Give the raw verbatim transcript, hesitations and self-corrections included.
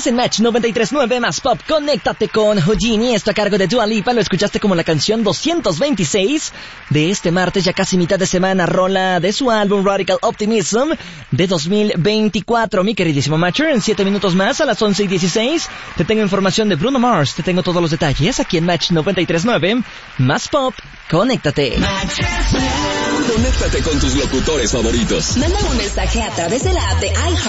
Estás en Match noventa y tres punto nueve más Pop. Conéctate con Houdini. Esto a cargo de Dua Lipa. Lo escuchaste como la canción doscientos veintiséis de este martes, ya casi mitad de semana. Rola de su álbum Radical Optimism de dos mil veinticuatro. Mi queridísimo Matcher, en siete minutos más, a las once y dieciséis, te tengo información de Bruno Mars. Te tengo todos los detalles aquí en Match noventa y tres punto nueve más Pop. Conéctate. Conéctate con tus locutores favoritos. Manda un mensaje a través de la app de iHeart